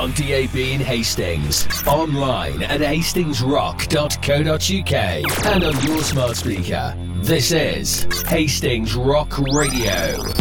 on DAB in Hastings, online at hastingsrock.co.uk, and on your smart speaker. This is Hastings Rock Radio.